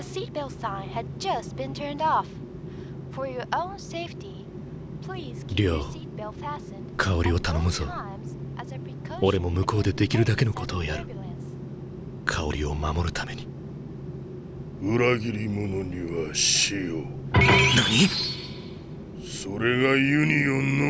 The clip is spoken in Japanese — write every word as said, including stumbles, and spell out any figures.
The seatbelt sign had just been turned off. For your own safety, please keep your seatbelt fastened. 香りを頼むぞ。俺も向こうでできるだけのことをやる。香りを守るために。 裏切り者には死を。 何？ それがユニオンの